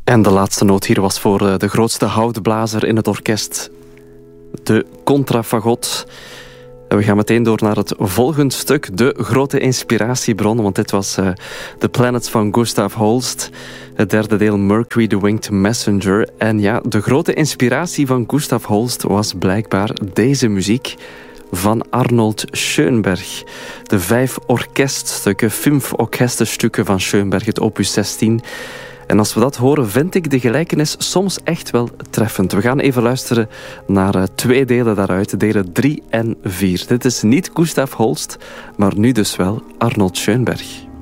En de laatste noot hier was voor de grootste houtblazer in het orkest. De contrafagot. En we gaan meteen door naar het volgende stuk. De grote inspiratiebron, want dit was The Planets van Gustav Holst. Het derde deel Mercury the Winged Messenger. En ja, de grote inspiratie van Gustav Holst was blijkbaar deze muziek van Arnold Schoenberg. De 5 orkeststukken, 5 orkestenstukken van Schoenberg, het opus 16. En als we dat horen, vind ik de gelijkenis soms echt wel treffend. We gaan even luisteren naar 2 delen daaruit, delen 3 en 4. Dit is niet Gustav Holst, maar nu dus wel Arnold Schoenberg.